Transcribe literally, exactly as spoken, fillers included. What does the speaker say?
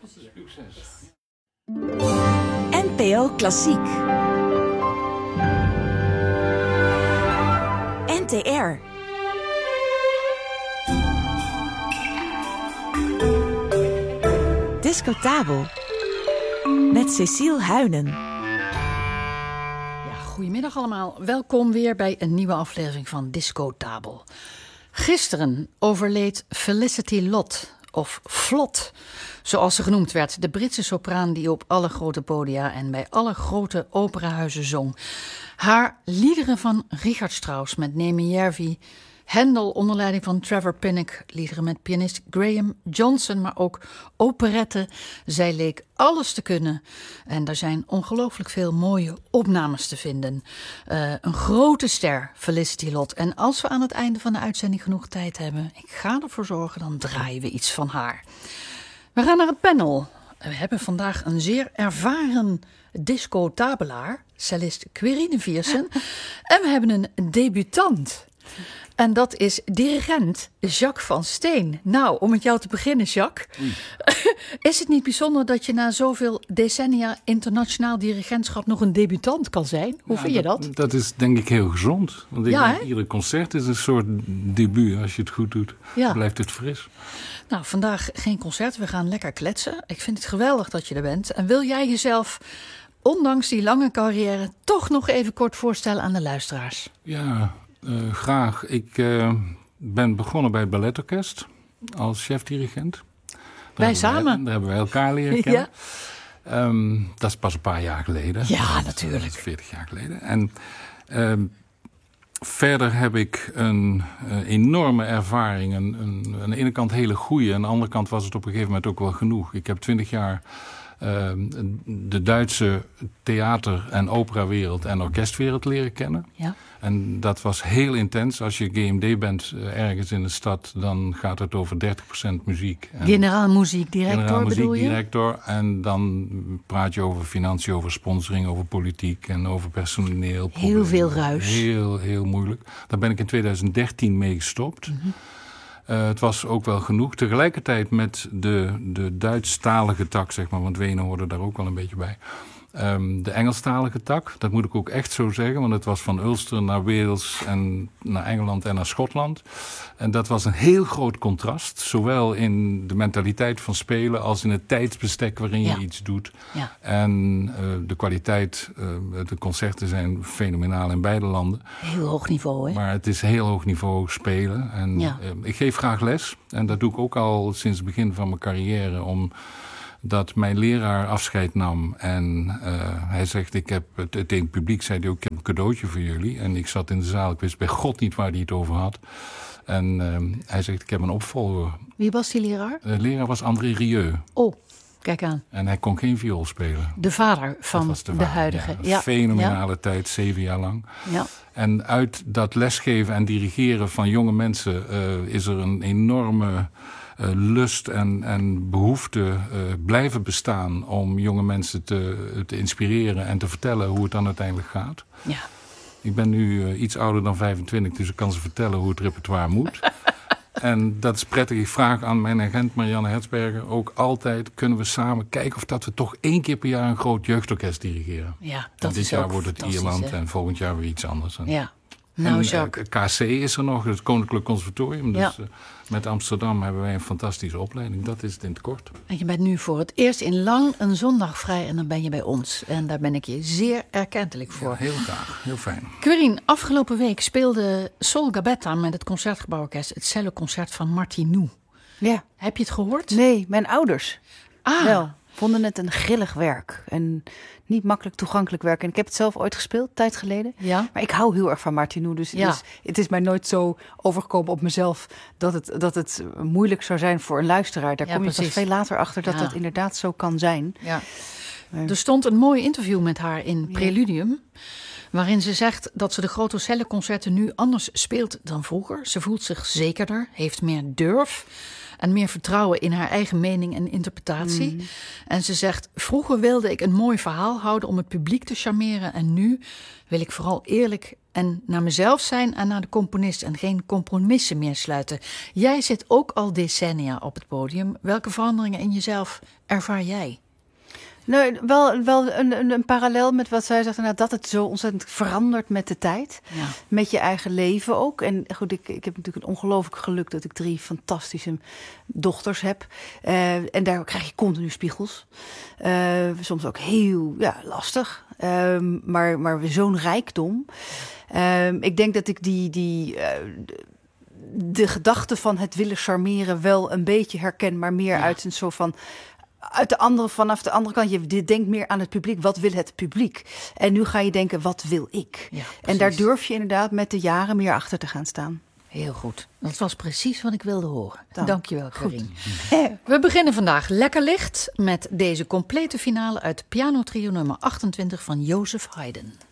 plezier. Succes. N P O Klassiek. N T R. Discotabel. Met Cecile Huynen. Ja, goedemiddag allemaal. Welkom weer bij een nieuwe aflevering van Discotabel. Gisteren overleed Felicity Lott, of Flott, zoals ze genoemd werd. De Britse sopraan die op alle grote podia en bij alle grote operahuizen zong. Haar liederen van Richard Strauss met Neeme Järvi, Handel onder leiding van Trevor Pinnock, liederen met pianist Graham Johnson, maar ook operetten. Zij leek alles te kunnen. En er zijn ongelooflijk veel mooie opnames te vinden. Uh, een grote ster, Felicity Lott. En als we aan het einde van de uitzending genoeg tijd hebben, ik ga ervoor zorgen, dan draaien we iets van haar. We gaan naar het panel. We hebben vandaag een zeer ervaren discotabelaar, cellist Quirine Viersen. En we hebben een debutant. En dat is dirigent Jacques van Steen. Nou, om met jou te beginnen, Jacques. Mm. Is het niet bijzonder dat je na zoveel decennia internationaal dirigentschap nog een debutant kan zijn? Hoe ja, vind je dat? dat? Dat is denk ik heel gezond. Want ja, denk, ieder concert is een soort debuut. Als je het goed doet, ja. Blijft het fris. Nou, vandaag geen concert. We gaan lekker kletsen. Ik vind het geweldig dat je er bent. En wil jij jezelf, ondanks die lange carrière, toch nog even kort voorstellen aan de luisteraars? Ja, uh, graag. Ik uh, ben begonnen bij het balletorkest als chefdirigent. Wij samen. Wij, daar hebben wij elkaar leren kennen. Ja. Um, dat is pas een paar jaar geleden. Ja, natuurlijk. Dat is veertig jaar geleden. En um, verder heb ik een uh, enorme ervaring. Een, een, aan de ene kant hele goede. Aan de andere kant was het op een gegeven moment ook wel genoeg. Ik heb twintig jaar uh, de Duitse theater- en operawereld en orkestwereld leren kennen. Ja. En dat was heel intens. Als je G M D bent uh, ergens in de stad, dan gaat het over dertig procent muziek. Generaal muziekdirector generaal bedoel je? Muziekdirector. En dan praat je over financiën, over sponsoring, over politiek en over personeel. Heel veel ruis. Heel, heel moeilijk. Daar ben ik in twintig dertien mee gestopt. Mm-hmm. Uh, het was ook wel genoeg. Tegelijkertijd met de, de Duitsstalige tak, zeg maar, want Wenen hoorde daar ook wel een beetje bij. Um, de Engelstalige tak, dat moet ik ook echt zo zeggen, want het was van Ulster naar Wales en naar Engeland en naar Schotland. En dat was een heel groot contrast, zowel in de mentaliteit van spelen als in het tijdsbestek waarin je ja. iets doet. Ja. En uh, de kwaliteit, uh, de concerten zijn fenomenaal in beide landen. Heel hoog niveau, hè? Maar het is heel hoog niveau spelen. En ja. uh, ik geef graag les en dat doe ik ook al sinds het begin van mijn carrière om... dat mijn leraar afscheid nam en uh, hij zegt, ik heb het, het tegen het publiek zei hij ook, ik heb een cadeautje voor jullie. En ik zat in de zaal, ik wist bij God niet waar hij het over had. En uh, hij zegt, ik heb een opvolger. Wie was die leraar? De leraar was André Rieu. Oh, kijk aan. En hij kon geen viool spelen. De vader van de, de huidige. Ja, ja. Fenomenale ja. tijd, zeven jaar lang. Ja. En uit dat lesgeven en dirigeren van jonge mensen uh, is er een enorme... Uh, lust en, en behoefte uh, blijven bestaan om jonge mensen te, te inspireren en te vertellen hoe het dan uiteindelijk gaat. Ja. Ik ben nu uh, iets ouder dan vijfentwintig, dus ik kan ze vertellen hoe het repertoire moet. En dat is prettig. Ik vraag aan mijn agent Marianne Hertzberger ook altijd, kunnen we samen kijken of dat we toch één keer per jaar een groot jeugdorkest dirigeren. Ja, dat en dit is jaar ook wordt het Ierland hè? En volgend jaar weer iets anders. En, ja. Nou, Jacques. En, uh, K C is er nog, het Koninklijk Conservatorium. Dus ja. uh, met Amsterdam hebben wij een fantastische opleiding. Dat is het in het kort. En je bent nu voor het eerst in lang een zondag vrij en dan ben je bij ons. En daar ben ik je zeer erkentelijk voor. Ja, heel graag, heel fijn. Quirine, afgelopen week speelde Sol Gabetta met het Concertgebouworkest het celloconcert van Martinů. Ja. Heb je het gehoord? Nee, mijn ouders ah. wel. Vonden het een grillig werk en niet makkelijk toegankelijk werk. En ik heb het zelf ooit gespeeld, tijd geleden. Ja. Maar ik hou heel erg van Martinů. Dus het, ja. is, het is mij nooit zo overgekomen op mezelf dat het, dat het moeilijk zou zijn voor een luisteraar. Daar ja, kom je pas veel later achter dat ja. dat inderdaad zo kan zijn. Ja. Uh. Er stond een mooi interview met haar in Preludium. Ja. Waarin ze zegt dat ze de grote cellenconcerten nu anders speelt dan vroeger. Ze voelt zich zekerder, heeft meer durf. en meer vertrouwen in haar eigen mening en interpretatie. Mm. En ze zegt, vroeger wilde ik een mooi verhaal houden om het publiek te charmeren. En nu wil ik vooral eerlijk en naar mezelf zijn en naar de componist en geen compromissen meer sluiten. Jij zit ook al decennia op het podium. Welke veranderingen in jezelf ervaar jij? Nou, wel, wel een, een, een parallel met wat zij zegt, nou, dat het zo ontzettend verandert met de tijd. Ja. Met je eigen leven ook. En goed, ik, ik heb natuurlijk een ongelooflijk geluk dat ik drie fantastische dochters heb. Uh, en daar krijg je continu spiegels. Uh, soms ook heel ja, lastig. Uh, maar, maar zo'n rijkdom. Uh, ik denk dat ik die... die uh, de gedachte van het willen charmeren wel een beetje herken, maar meer ja. uit een soort van... Uit de andere, vanaf de andere kant, je denkt meer aan het publiek. Wat wil het publiek? En nu ga je denken, wat wil ik? Ja, en daar durf je inderdaad met de jaren meer achter te gaan staan. Heel goed. Dat was precies wat ik wilde horen. Dan. Dankjewel, Carien. We beginnen vandaag lekker licht met deze complete finale uit pianotrio nummer achtentwintig van Joseph Haydn.